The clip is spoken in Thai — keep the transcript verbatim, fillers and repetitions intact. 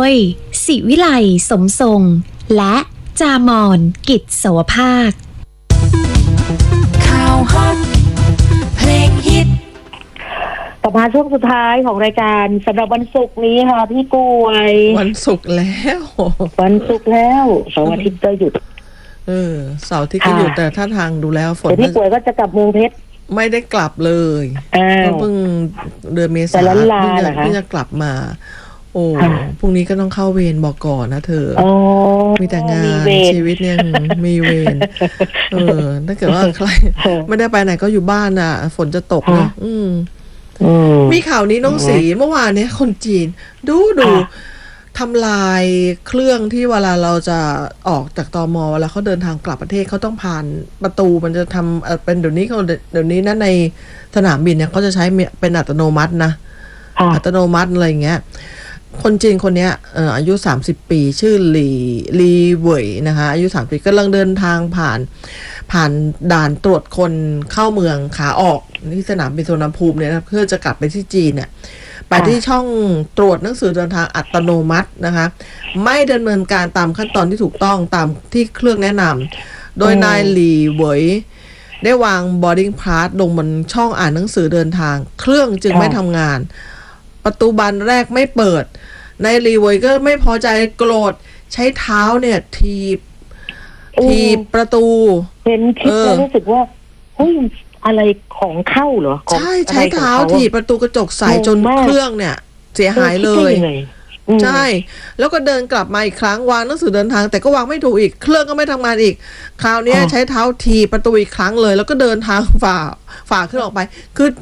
ยศิวิไลสมทรงและจามอนกิจโสภาคข่าวฮอตเพลงฮิตต่อมาช่วงสุดท้ายของรายการสำหรับวันศุกร์นี้ค่ะพี่กล้วยวันศุกร์แล้ววันศุกร์แล้วเสาร์อาทิตย์ก็หยุดเออเสาร์อาทิตย์ก็หยุดแต่ถ้าทางดูแล้วฝนแต่พี่กล้วยก็จะกลับเมืองเพชรไม่ได้กลับเลยก็เพิ่งเดือนเมษายนเพิ่งจะกลับมาโอ้พรุ่งนี้ก็ต้องเข้าเวรบอกก่อนนะเธอมีแต่งานชีวิตเนี่ยมีเวรเออถ้าเกิดว่าใครไม่ได้ไปไหนก็อยู่บ้านอ่ะฝนจะตกนะอืมมีข่าวนี้น้องสีเมื่อวานเนี้ยคนจีนดูดูทำลายเครื่องที่เวลาเราจะออกจากตม.เวลาเขาเดินทางกลับประเทศเขาต้องผ่านประตูมันจะทำเป็นเดี๋ยวนี้เขาเดี๋ยวนี้นะในสนามบินเนี่ยเขาจะใช้เป็นอัตโนมัตินะอัตโนมัติอะไรอย่างเงี้ยคนจีนคนเนี้ยเอ่ออายุสามสิบปีชื่อหลีหลีเหวยนะคะอายุสามสิบปีกำลังเดินทางผ่านผ่านด่านตรวจคนเข้าเมืองขาออกที่สนามบินสุวรรณภูมิเนี่ยนะเพื่อจะกลับไปที่จีนเนี่ยไปที่ช่องตรวจหนังสือเดินทางอัตโนมัตินะคะไม่ดำเนินการตามขั้นตอนที่ถูกต้องตามที่เครื่องแนะนำโดยนายหลีเหวยได้วาง boarding pass ลงบนช่องอ่านหนังสือเดินทางเครื่องจึงไม่ทำงานประตูบานแรกไม่เปิดนายหลีเหวยก็ไม่พอใจโกรธใช้เท้าเนี่ยทีบทีบประตูเห็นคลิปแล้วรู้สึกว่าเฮ้ยอะไรของเข้าเหรอใช่ใช้เท้าถีบประตูกระจกใส่จนเครื่องเนี่ยเสียหายเลยใช่แล้วก็เดินกลับมาอีกครั้งวางหนังสือเดินทางแต่ก็วางไม่ถูกอีกเครื่องก็ไม่ทำงานอีกคราวนี้ใช้เท้าถีบประตูอีกครั้งเลยแล้วก็เดินทางฝ่าฝ่าขึ้นออกไปคือ